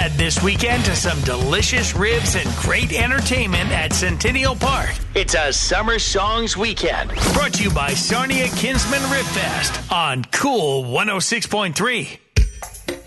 Head this weekend to some delicious ribs and great entertainment at Centennial Park. It's a Summer Songs Weekend. Brought to you by Sarnia Kinsman Rib Fest on Cool 106.3.